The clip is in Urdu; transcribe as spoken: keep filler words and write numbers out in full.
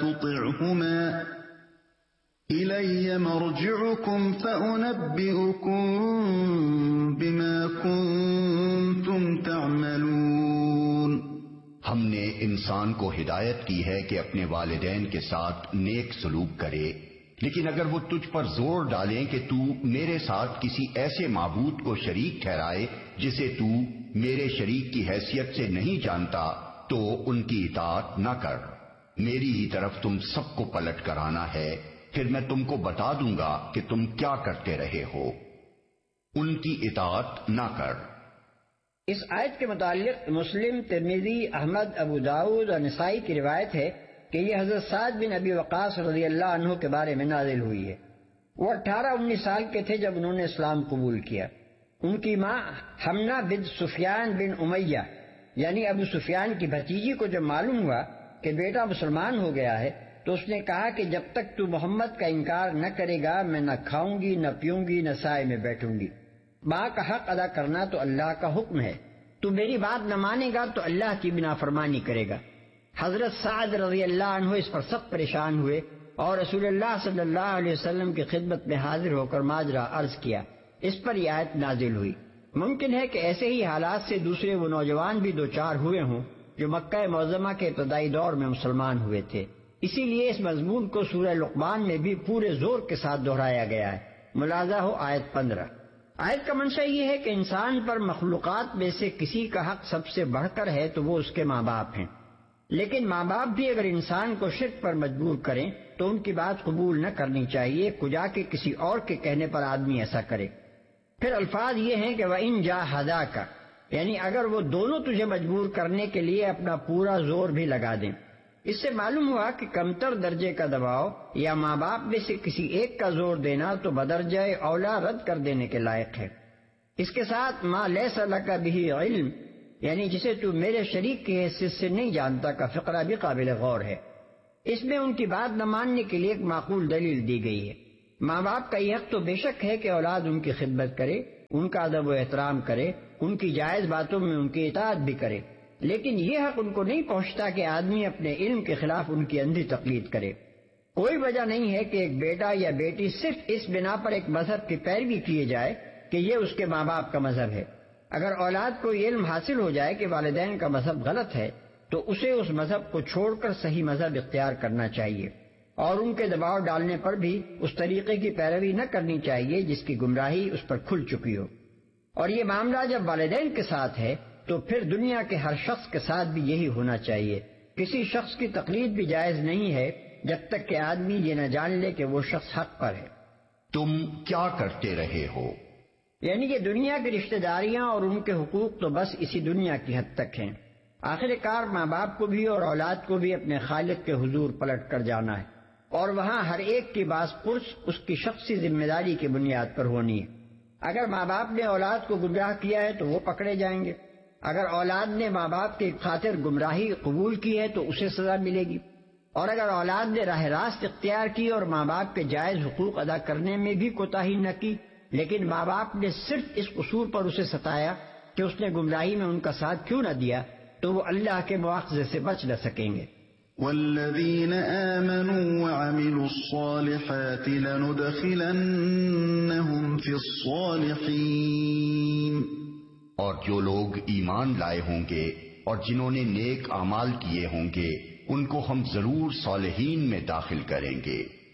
تطعهما إِلَيَّ مَرْجِعُكُمْ فَأُنَبِّئُكُمْ بِمَا كُنتُمْ تَعْمَلُونَ۔ ہم نے انسان کو ہدایت کی ہے کہ اپنے والدین کے ساتھ نیک سلوک کرے، لیکن اگر وہ تجھ پر زور ڈالیں کہ تو میرے ساتھ کسی ایسے معبود کو شریک ٹھہرائے جسے تو میرے شریک کی حیثیت سے نہیں جانتا، تو ان کی اطاعت نہ کر۔ میری ہی طرف تم سب کو پلٹ کر آنا ہے، پھر میں تم کو بتا دوں گا کہ تم کیا کرتے رہے ہو۔ ان کی اطاعت نہ کر۔ اس آیت کے متعلق مسلم، ترمذی، احمد، ابو داؤد اور نسائی کی روایت ہے کہ یہ حضرت سعد بن ابی وقاص رضی اللہ عنہ کے بارے میں نازل ہوئی ہے۔ وہ اٹھارہ انیس سال کے تھے جب انہوں نے اسلام قبول کیا۔ ان کی ماں حمنہ بنت سفیان بن امیہ یعنی ابو سفیان کی بھتیجی کو جب معلوم ہوا کہ بیٹا مسلمان ہو گیا ہے تو اس نے کہا کہ جب تک تو محمد کا انکار نہ کرے گا میں نہ کھاؤں گی، نہ پیوں گی، نہ سائے میں بیٹھوں گی۔ ماں کا حق ادا کرنا تو اللہ کا حکم ہے، تو میری بات نہ مانے گا تو اللہ کی بھی نافرمانی کرے گا۔ حضرت سعد رضی اللہ عنہ اس پر سخت پریشان ہوئے اور رسول اللہ صلی اللہ علیہ وسلم کی خدمت میں حاضر ہو کر ماجرا عرض کیا۔ اس پر یہ آیت نازل ہوئی۔ ممکن ہے کہ ایسے ہی حالات سے دوسرے وہ نوجوان بھی دوچار ہوئے ہوں جو مکہ معظمہ کے ابتدائی دور میں مسلمان ہوئے تھے، اسی لیے اس مضمون کو سورہ لقمان میں بھی پورے زور کے ساتھ دہرایا گیا ہے۔ ملاحظہ ہو آیت پندرہ۔ آیت کا منشا یہ ہے کہ انسان پر مخلوقات میں سے کسی کا حق سب سے بڑھ کر ہے تو وہ اس کے ماں باپ ہیں، لیکن ماں باپ بھی اگر انسان کو شرک پر مجبور کریں تو ان کی بات قبول نہ کرنی چاہیے، کجا کے کسی اور کے کہنے پر آدمی ایسا کرے۔ پھر الفاظ یہ ہیں کہ وَإِن جَاهَدَاكَ، یعنی اگر وہ دونوں تجھے مجبور کرنے کے لیے اپنا پورا زور بھی لگا دیں۔ اس سے معلوم ہوا کہ کمتر درجے کا دباؤ یا ماں باپ میں سے کسی ایک کا زور دینا تو بدرجہ اولا رد کر دینے کے لائق ہے۔ اس کے ساتھ ما لیس لک بہ علم، یعنی جسے تو میرے شریک کی حیثیت سے نہیں جانتا کا فقرہ بھی قابل غور ہے۔ اس میں ان کی بات نہ ماننے کے لیے ایک معقول دلیل دی گئی ہے۔ ماں باپ کا یہ حق تو بے شک ہے کہ اولاد ان کی خدمت کرے، ان کا ادب و احترام کرے، ان کی جائز باتوں میں ان کی اطاعت بھی کرے، لیکن یہ حق ان کو نہیں پہنچتا کہ آدمی اپنے علم کے خلاف ان کی اندھی تقلید کرے۔ کوئی وجہ نہیں ہے کہ ایک بیٹا یا بیٹی صرف اس بنا پر ایک مذہب کی پیروی کیے جائے کہ یہ اس کے ماں باپ کا مذہب ہے۔ اگر اولاد کو یہ علم حاصل ہو جائے کہ والدین کا مذہب غلط ہے تو اسے اس مذہب کو چھوڑ کر صحیح مذہب اختیار کرنا چاہیے، اور ان کے دباؤ ڈالنے پر بھی اس طریقے کی پیروی نہ کرنی چاہیے جس کی گمراہی اس پر کھل چکی ہو۔ اور یہ معاملہ جب والدین کے ساتھ ہے تو پھر دنیا کے ہر شخص کے ساتھ بھی یہی ہونا چاہیے۔ کسی شخص کی تقلید بھی جائز نہیں ہے جب تک کہ آدمی یہ نہ جان لے کہ وہ شخص حق پر ہے۔ تم کیا کرتے رہے ہو، یعنی کہ دنیا کی رشتہ داریاں اور ان کے حقوق تو بس اسی دنیا کی حد تک ہیں۔ آخر کار ماں باپ کو بھی اور اولاد کو بھی اپنے خالق کے حضور پلٹ کر جانا ہے، اور وہاں ہر ایک کی باز پرس اس کی شخصی ذمہ داری کی بنیاد پر ہونی ہے۔ اگر ماں باپ نے اولاد کو گمراہ کیا ہے تو وہ پکڑے جائیں گے، اگر اولاد نے ماں باپ کی خاطر گمراہی قبول کی ہے تو اسے سزا ملے گی، اور اگر اولاد نے راہ راست اختیار کی اور ماں باپ کے جائز حقوق ادا کرنے میں بھی کوتاہی نہ کی، لیکن ماں باپ نے صرف اس قصور پر اسے ستایا کہ اس نے گمراہی میں ان کا ساتھ کیوں نہ دیا، تو وہ اللہ کے مواخذے سے بچ نہ سکیں گے۔ والذین آمنوا وعملوا الصالحات لندخلنهم فی الصالحین، اور جو لوگ ایمان لائے ہوں گے اور جنہوں نے نیک اعمال کیے ہوں گے ان کو ہم ضرور صالحین میں داخل کریں گے۔